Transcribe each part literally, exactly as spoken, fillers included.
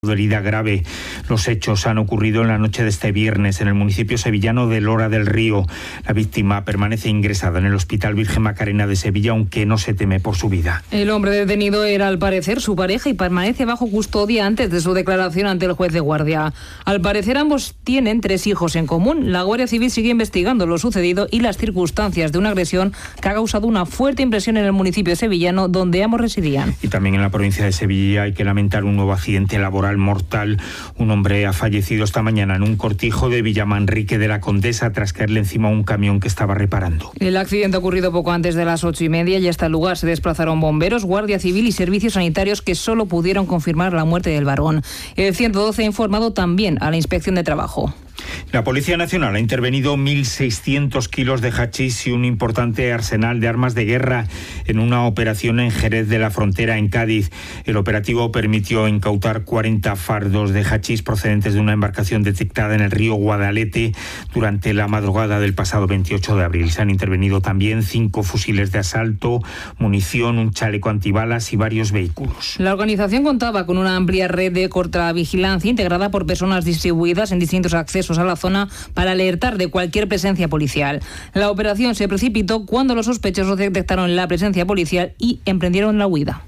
de herida grave. Los hechos han ocurrido en la noche de este viernes en el municipio sevillano de Lora del Río. La víctima permanece ingresada en el Hospital Virgen Macarena de Sevilla, aunque no se teme por su vida. El hombre detenido era al parecer su pareja y permanece bajo custodia antes de su declaración ante el juez de guardia. Al parecer ambos tienen tres hijos en común. La Guardia Civil sigue investigando lo sucedido y las circunstancias de una agresión que ha causado una fuerte impresión en el municipio sevillano donde ambos residían. Y también en la provincia de Sevilla hay que lamentar un nuevo accidente laboral mortal. Un hombre ha fallecido esta mañana en un cortijo de Villamanrique de la Condesa tras caerle encima a un camión que estaba reparando. El accidente ha ocurrido poco antes de las ocho y media y hasta el lugar se desplazaron bomberos, Guardia Civil y servicios sanitarios que solo pudieron confirmar la muerte del varón. El ciento doce ha informado también a la Inspección de Trabajo. La Policía Nacional ha intervenido mil seiscientos kilos de hachís y un importante arsenal de armas de guerra en una operación en Jerez de la Frontera, en Cádiz. El operativo permitió incautar cuarenta fardos de hachís procedentes de una embarcación detectada en el río Guadalete durante la madrugada del pasado veintiocho de abril. Se han intervenido también cinco fusiles de asalto, munición, un chaleco antibalas y varios vehículos. La organización contaba con una amplia red de contravigilancia integrada por personas distribuidas en distintos accesos a la zona para alertar de cualquier presencia policial. La operación se precipitó cuando los sospechosos detectaron la presencia policial y emprendieron la huida.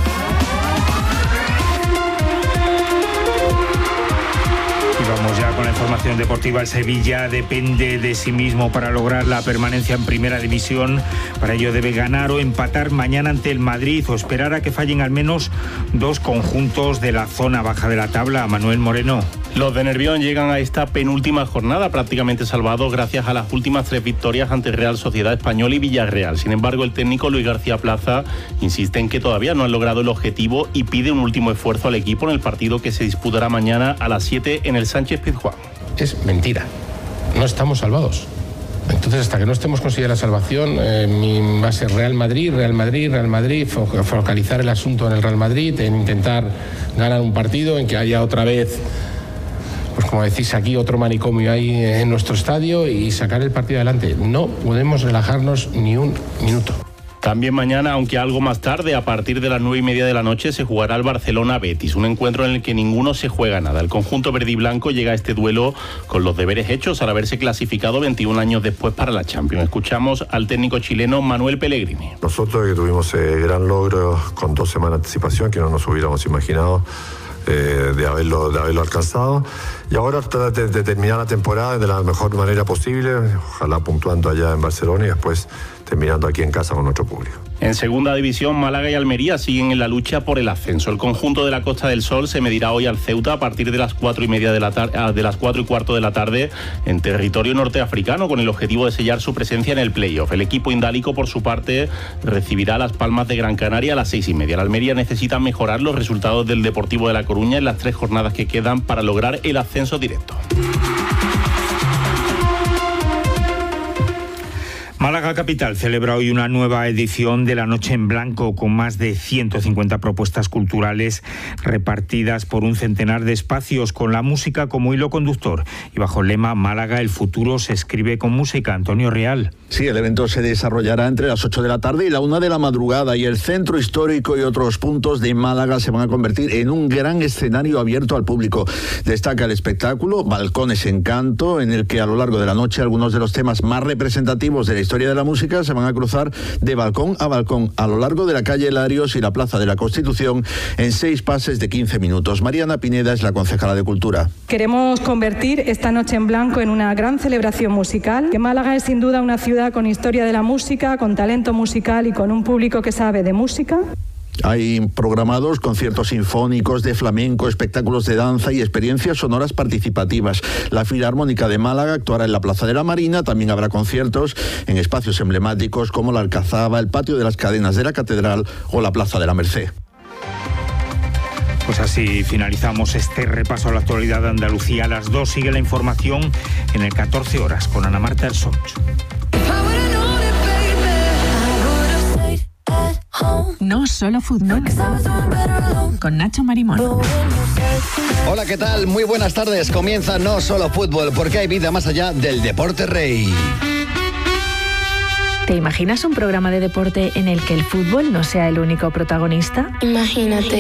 Vamos ya con la información deportiva. El Sevilla depende de sí mismo para lograr la permanencia en primera división. Para ello debe ganar o empatar mañana ante el Madrid o esperar a que fallen al menos dos conjuntos de la zona baja de la tabla. Manuel Moreno. Los de Nervión llegan a esta penúltima jornada prácticamente salvados gracias a las últimas tres victorias ante Real Sociedad Española y Villarreal. Sin embargo, el técnico Luis García Plaza insiste en que todavía no han logrado el objetivo y pide un último esfuerzo al equipo en el partido que se disputará mañana a las siete en el Sánchez Pizjuán. Es mentira. No estamos salvados. Entonces, hasta que no estemos consiguiendo la salvación, eh, mi va a ser Real Madrid, Real Madrid, Real Madrid, fo- focalizar el asunto en el Real Madrid, en intentar ganar un partido, en que haya otra vez, pues como decís aquí, otro manicomio ahí en nuestro estadio y sacar el partido adelante. No podemos relajarnos ni un minuto. También mañana, aunque algo más tarde, a partir de las nueve y media de la noche, se jugará el Barcelona-Betis, un encuentro en el que ninguno se juega nada. El conjunto verde y blanco llega a este duelo con los deberes hechos al haberse clasificado veintiún años después para la Champions. Escuchamos al técnico chileno Manuel Pellegrini. Nosotros que tuvimos eh, gran logro con dos semanas de anticipación que no nos hubiéramos imaginado eh, de, haberlo, de haberlo alcanzado. Y ahora tratar de, de terminar la temporada de la mejor manera posible, ojalá puntuando allá en Barcelona y después terminando aquí en casa con nuestro público. En segunda división, Málaga y Almería siguen en la lucha por el ascenso. El conjunto de la Costa del Sol se medirá hoy al Ceuta a partir de las cuatro y media de la tarde, de las cuatro y cuarto de la tarde en territorio norteafricano, con el objetivo de sellar su presencia en el playoff. El equipo indálico, por su parte, recibirá Las Palmas de Gran Canaria a las seis y media. La Almería necesita mejorar los resultados del Deportivo de La Coruña en las tres jornadas que quedan para lograr el ascenso directo. Málaga Capital celebra hoy una nueva edición de la Noche en Blanco con más de ciento cincuenta propuestas culturales repartidas por un centenar de espacios con la música como hilo conductor y bajo el lema Málaga, el futuro se escribe con música. Antonio Real. Sí, el evento se desarrollará entre las ocho de la tarde y la una de la madrugada y el centro histórico y otros puntos de Málaga se van a convertir en un gran escenario abierto al público. Destaca el espectáculo Balcones Encanto, en el que a lo largo de la noche algunos de los temas más representativos de la historia de la música se van a cruzar de balcón a balcón a lo largo de la calle Larios y la Plaza de la Constitución en seis pases de quince minutos. Mariana Pineda es la concejala de Cultura. Queremos convertir esta Noche en Blanco en una gran celebración musical, que Málaga es sin duda una ciudad con historia de la música, con talento musical y con un público que sabe de música. Hay programados conciertos sinfónicos, de flamenco, espectáculos de danza y experiencias sonoras participativas. La Filarmónica de Málaga actuará en la Plaza de la Marina. También habrá conciertos en espacios emblemáticos como la Alcazaba, el Patio de las Cadenas de la Catedral o la Plaza de la Merced. Pues así finalizamos este repaso a la actualidad de Andalucía. A las dos sigue la información en el catorce horas con Ana Marta El Sonch. No solo fútbol. Con Nacho Marimón. Hola, ¿qué tal? Muy buenas tardes. Comienza No Solo Fútbol, porque hay vida más allá del deporte rey. ¿Te imaginas un programa de deporte en el que el fútbol no sea el único protagonista? Imagínate.